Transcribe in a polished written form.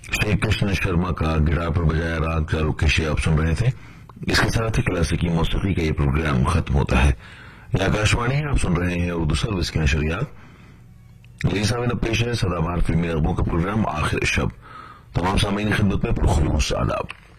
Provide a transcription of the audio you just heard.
श्री कृष्ण शर्मा का गिटार पर बजाया राग चारुकेशी आप सुन रहे थे। इसके साथ ही क्लासिकी मौसीकी का ये प्रोग्राम खत्म होता है। यह आकाशवाणी है, आप सुन रहे हैं उर्दू सर्विस की नशरियात। मेरी सामीन पेश है सदाबहार फिल्मी अरबों का प्रोग्राम आखिर शब। तमाम सामीन की खिदमत में पुरखुलूस आदाब।